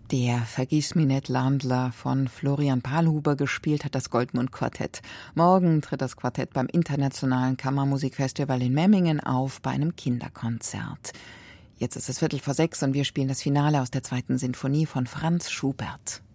Der Vergiss-mi-net-Landler von Florian Pahlhuber gespielt hat das Goldmund-Quartett. Morgen tritt das Quartett beim Internationalen Kammermusikfestival in Memmingen auf bei einem Kinderkonzert. Jetzt ist es 5:45 und wir spielen das Finale aus der 2. Sinfonie von Franz Schubert.